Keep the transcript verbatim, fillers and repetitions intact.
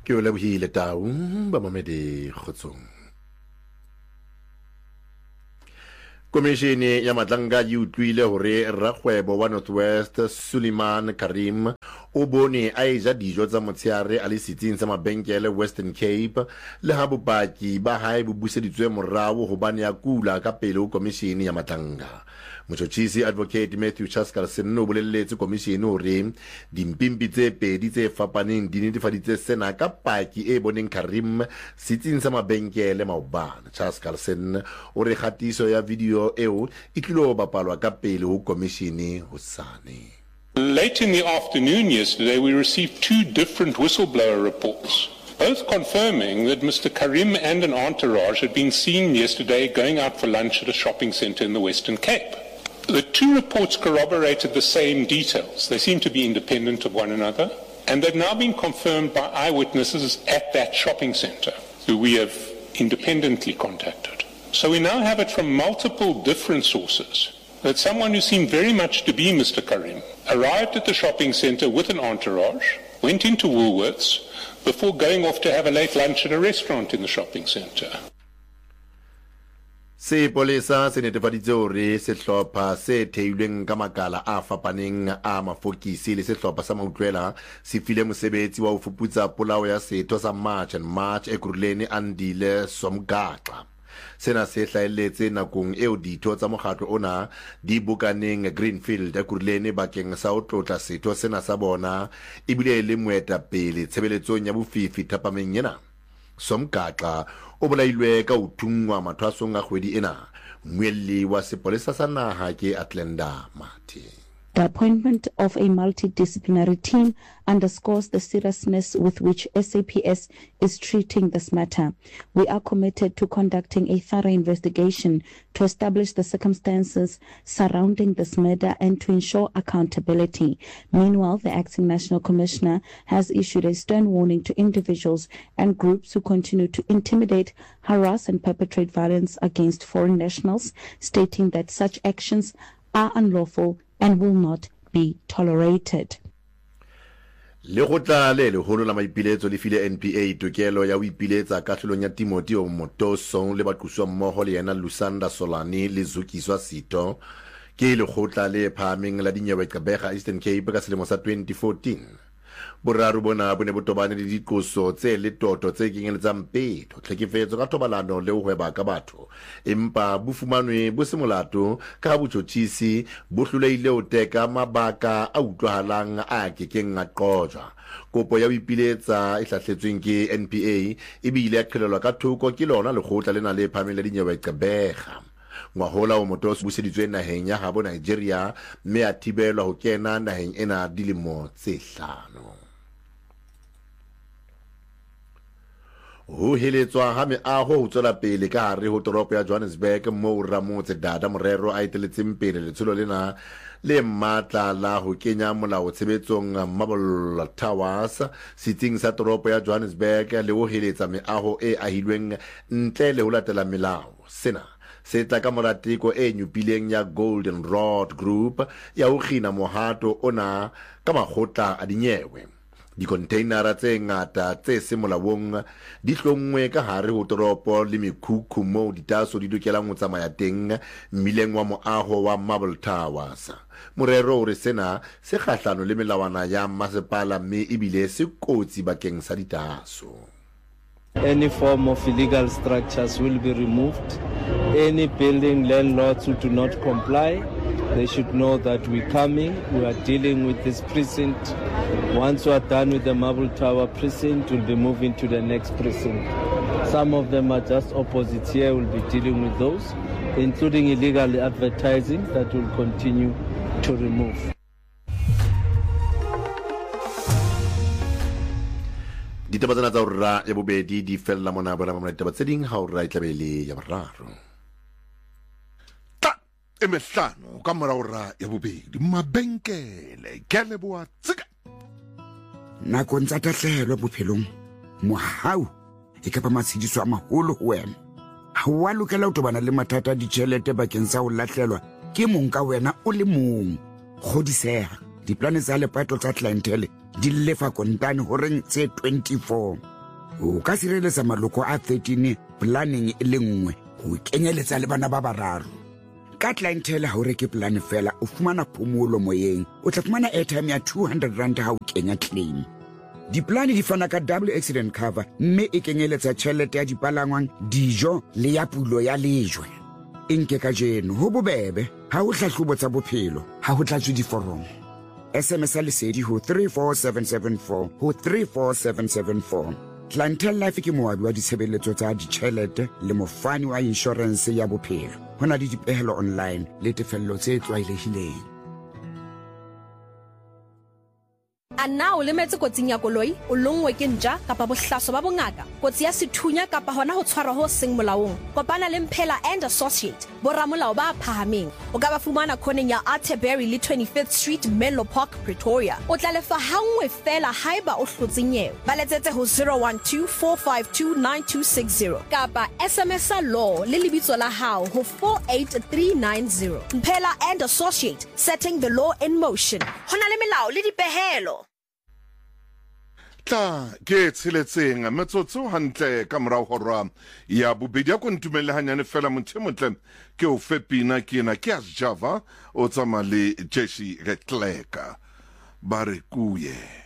ke o lebohile tau ba mamedi kgotsong. Komishini ya Matlanga yi utlwile hore rakgwebo wa Northwest Suleiman Karim o bone a eja dijo tsa motsheare a le setsing sa mabenkele Western Cape le ha bopaki ba hae bo buseditswe morao hobane ya kula ka pele ho komishini ya Matlanga. Motjhotjhisi Advocate Matthew Chaskalson o bolelletse komishini hore dimpimpi tse pedi tse fapaneng di netefaditse sena ka paki e boneng Karim setsing sa mabenkele maobane. Chaskalson o re khatiso ya video eo e tlilo bapalwa ka pele ho komishini hosane. Late in the afternoon yesterday, we received two different whistleblower reports, both confirming that Mister Karim and an entourage had been seen yesterday going out for lunch at a shopping centre in the Western Cape. The two reports corroborated the same details. They seem to be independent of one another, and they've now been confirmed by eyewitnesses at that shopping centre, who we have independently contacted. So we now have it from multiple different sources that someone who seemed very much to be Mister Karim arrived at the shopping centre with an entourage, went into Woolworths, before going off to have a late lunch at a restaurant in the shopping centre. Se polisa se netefaditse hore sehlopha se theilweng ka makala a fapaneng a mafokisi le sehlopha sa mautlwela se file mosebetsi wa ho fuputsa polao ya setho sa March and March e Kuruleni Andile Somgaxa. Sena se hlaeletse nakong eo ditho tsa mokgatlo ona di bukaneng Greenfield e Kuruleni bakeng sa ho tlotla setho sena sa bona ebile le moetapele tshebeletsong ya bofifi thapameng ena. Somgaxa o bolailwe ka ho thungwa mathwasong a kgwedi ena. Mmuelli wa sepolesa sa naha ke Atlenda Mati. The appointment of a multidisciplinary team underscores the seriousness with which S A P S is treating this matter. We are committed to conducting a thorough investigation to establish the circumstances surrounding this murder and to ensure accountability. Meanwhile, the Acting National Commissioner has issued a stern warning to individuals and groups who continue to intimidate, harass and perpetrate violence against foreign nationals, stating that such actions are unlawful and will not be tolerated. Le gotla le leholo la maipiletso le file N P A tokelo ya ho ipiletsa kahlolong ya Timothy Motoso le baquswa mmoho le yena Lusanda Solani le Zukiswa Sito ke le gotla le phameng la dinyewe Gqeberha Eastern Cape ka selemo sa twenty fourteen. Boraro bona bone botobane le dikoso tse le toto tse kenyeletsang peto tlhekefetso ka thobalano le ho hweba ka batho empa bo fumanwe bo se molato ka botjhotjhisi bo hloleile ho teka mabaka a utlwahalang a kekeng a qojwa. Kopo ya ho ipiletsa e hlahletsweng ke N P A e bile ya qhelelwa ka thoko ke lona lekgotla lena le phameng la dinyewe Gqeberha. Ngwahola o Motoso buseditswe naheng ya habo Nigeria mme a thibelwa ho kena naheng ena dilemo tse hlano. Ho heletswa ha meaho ho tswela pele ka hare ho toropo ya Johannesburg moo Ramotse Dada Morero a eteletseng pele letsholo lena le matla la ho kenya molao tshebetsong Marble Towers sitsing sa toropo ya Johannesburg le ho heletsa meaho e ahilweng ntle le ho latela melao. Sena se tla ka moratiko e nyupileng ya Golden Rod Group ya ho khina mohato ona ka makgotla a dinyewe. Di-containera tse ngata tse se molaong di hlongwe ka hare ho toropo le mekhukhu moo ditaso di lokelang ho tsamaya teng mmileng wa moaho wa Marble Towers. Morero o re sena se kgahlano le melawana ya masepala mme ebile se kotsi bakeng sa ditaso. Any form of illegal structures will be removed. Any building landlords who do not comply, they should know that we're coming. We are dealing with this precinct. Once we are done with the Marble Tower precinct, we'll be moving to the next precinct. Some of them are just opposite here. We'll be dealing with those, including illegal advertising that will continue to remove. Ditaba tsena tsa hora ya bobedi di fella mona bona mona ditaba tse ding ha o ra itlabele ya boraro. Ta emehlano ka mora hora ya bobedi mabenkele ke leboa tsika. Nakong tsa tahlehelo bophelong mohau e ka ba matshidiso a maholo ho wena. Ha wa lokela ho tobana le mathata a ditjhelete bakeng sa ho lahlelwa ke mong ka wena o le mong. Kgodiseha diplane tsa lepato tsa clientele di lefa kontane ho reng tse twenty-four o ka sireletsa maloko a thirteen planning e le nngwe go kenyeletsa le bana ba bararo. Ka clientele ha o reke plan fela o fumana phomolo moyeng o tla fumana airtime ya two hundred rand ha o kenya claim. Diplane di fana ka double accident cover mme e kenyeletsa tšhelete ya dipalangwang, dijo le ya pulo ya lejwe. Enke ka jeno ho bobebe ha o hlahlobo tsa bophelo ha ho tlatswe diforomo. S M S lesedi ho three four seven seven four ho three four seven seven four. Clientele Life ke moabi wa ditshebeletso tsa ditšhelete le mofani wa insurance ya bophelo. Hona le dipehelo online le tefello tse tlwaelehileng. A na o lemetse kotsing ya koloi o longwe ke ntja kapa bohlaso ba bongaka kotsi ya sethunya kapa hona ho tshwarwa ho seng molaong kopana le Mphela and Associate boramolao ba phahameng o ka ba fumana khoneng ya Atterbury le twenty-fifth Street Menlo Park Pretoria o tla lefa hangwe fela haiba o hlotse nyewe ba letsetse ho zero one two four five two nine two six zero kapa S M S a law le lebitso la hao ho four eight three nine zero. Mphela and Associate, setting the law in motion. Hona le melao le dipehelo. Tla ke tshiletseng metsotso hantle ka morao hora ya bobedi ya kontumele hanyane fela monthemotle ke o fepina ke na ke Java o tsamale Jeshi Retleka bare kuye.